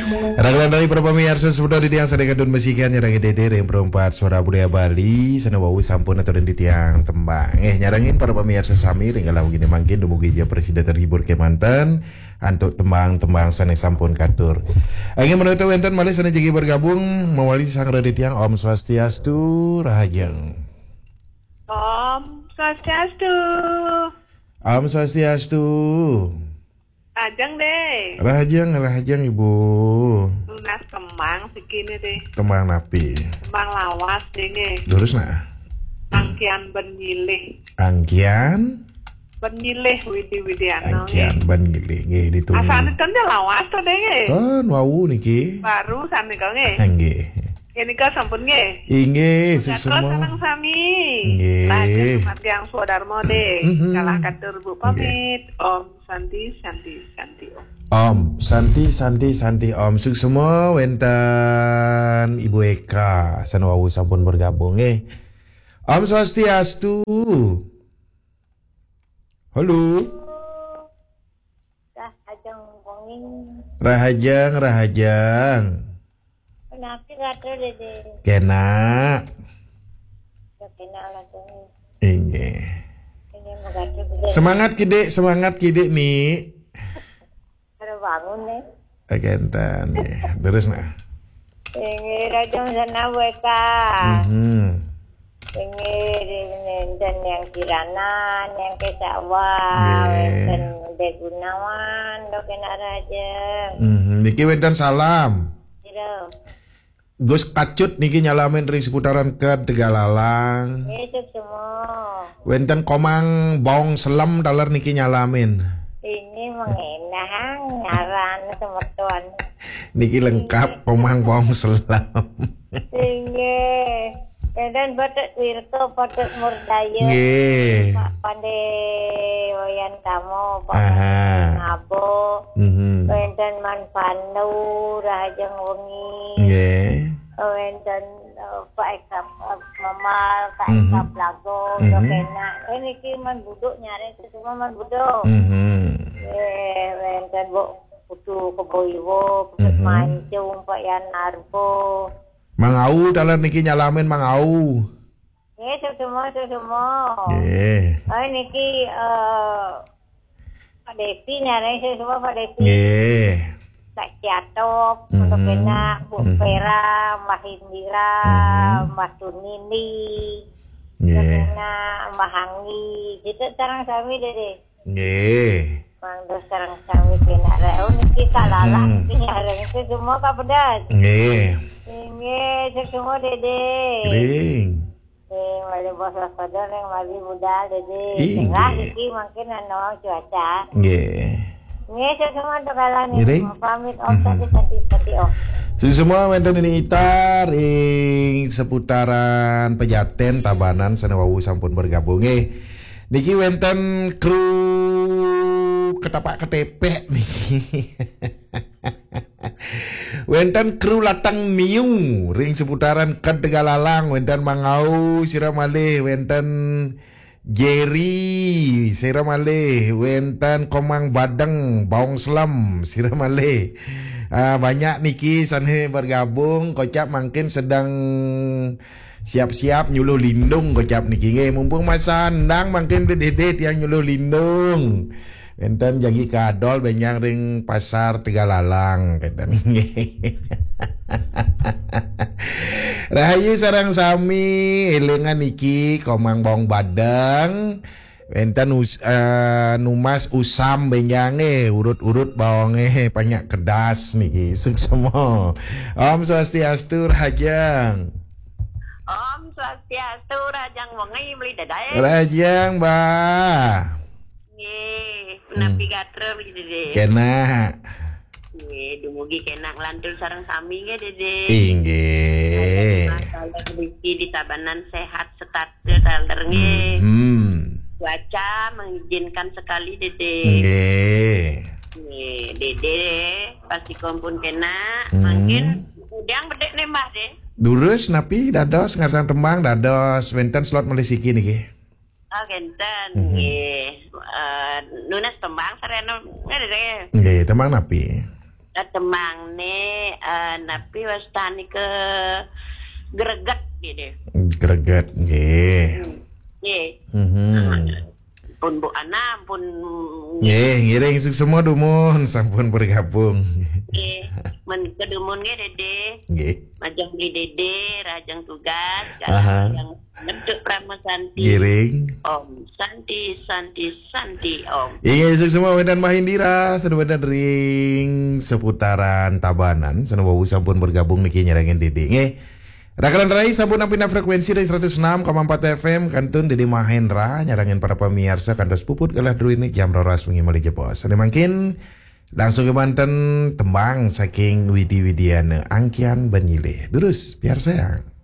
Raglan dari para pemirsa sebentar di tiang sadaya kadun mesikan nyarangi dede yang perempat suara budaya Bali sana wau sampun atau di tiang tembang nyarangin para pemirsa sami ringgalau gini mangkin dumugi dia presiden terhibur kemanten antuk tembang-tembang sana sampun katur ingin menutup wenten malih sana jegi bergabung mewali sang di tiang Om Swastiastu Rahajeng Om Swastiastu. Om Swastiastu Ajeng deh. Rahajeng ibu. Lunas kembang segini deh. Kembang napi. Kembang lawas deh nge. Terus nah. Angkian benilih. Angkian benilih Widi-Widiano nge. Angkian benilih nge ditunggu. Asane tende lawas tuh deh nge. Kan wau niki. Baru sami kau nge. Nggih. Ini kau sampun nge. Inggih Jatuh semua. senang sami. Nggih. Lajeng yang Sudarmo deh. Kalah katur bu pamit. Om Santi Om. Om Santi Om suk semua wenten Ibu Eka sanwawu sampun bergabung Om Swastiastu. Halo. Rahajeng. Kenapa gatel dede? Kena. Kena lah tuh. Inggih. Ini mau gatel dede. Semangat kide nih. Baru bangun nih. Agenten terus nah. Ini rajang sana mereka. Ini dan yang kiranan, yang ke sawah, dan de Gunawan, do kena rajang. Niki wenten salam. Tidak. Gus kacut niki nyalamin ring seputaran ke Tegalalang. Itu semua. Wenten komang bong selam dalar niki nyalamin. Ini mengenang ngaran semertuan. Niki lengkap komang bong selam. Tinggi. Dan batuk wirto, batuk murdaya. Nggih. Pak pandai wayan kamu, Pak Ngabo. Wenten manpanu rahajeng wengi. Nggih. Wenten Pak Eka Mamal, Pak Eka Plago, dokena. Ini ki man buduk nyari itu semua man buduk. Wenten bu putu keboiwo, putu mancung, Pak Yan Arbo. Mang Au dalar niki nyalamin Mang Au. Semua. Nggih. Niki Pak Desi nyari semua Pak Desi. Nggih. Kak Ciatop, untuk kena Bu Vera, Mbak Indira, Mbak Tunini, kena Mbak Hangi. Jadi sekarang kami dede. Nggih. Mang dos sekarang kami kena reo niki kalala niki nyari itu semua Kak Pedas. Nggih. Ini semua dede. Ring. Mali bos waspada yang mali budal dede. Nggih. Tengah iki mungkin ana cuaca. Nggih. Nggih semua dokalan Nggih. pamit Om Santi Om. Semua wenten ini itar ing seputaran Pejaten Tabanan sanewawu sampun bergabung niki wenten kru ketapak ketepek niki. Wenten kru latang niung ring seputaran Tegalalang wenten Mangau siramalih wenten Jerry siramalih wenten Komang Badeng Baong Selam siramalih banyak niki sana bergabung kocap mungkin sedang siap-siap nyuluh lindung kocap niki mumpung masa andang mungkin dedet yang nyuluh lindung. Enten jagi kadol benyang ring pasar Tegalalang keten. Rahayu sarang sami elengan iki Komang Bong Badeng. Enten numas usam benyange urut-urut bawonge banyak kedas niki suk semua. Om Swastiastu Rahajeng. Om Swastiastu Rajang wengi beli dadae. Rajang Mbah. Nggih, napi gatre dede. Kena. Nggih, dumugi kena nglantur sareng sami nggih dede. Inggih. Masalah rezeki di Tabanan sehat setat daler nggih. Cuaca mengizinkan sekali dede. Nggih. Nggih, dede pasti kompun kena. Mungkin udang bedek nembah deh. Durus napi dados ngarsan tembang dados wenten slot melisiki niki. Oh, genten nggih. Nunas tembang sarena ngene. Nggih, tembang napi. temang ne napi wastani ke greget gitu. Greget nggih. Pun Bu Ana pun Nggih, ngiring suk semua dumun sampun bergabung. nggih men kedumun ge Dede. Nggih. Majang beli Dede, rajang tugas, Aha. yang ngeduk Prama Santi. Giring. Om Santi Om. Iya, isuk semua Wedan Mahindira sebenarnya ring seputaran Tabanan sanowo sampun bergabung niki nyerangin Dede. Nggih. Rakalan Rai sampun napina frekuensi dari 106,4 FM kantun Dede Mahendra nyarangin para pemirsa kantos puput kalah dulu ini jam roras wengi mali jepos. Ane mangkin langsung ke Banten tembang saking Widi Widiana Angkian Banyile. Durus biar sayang.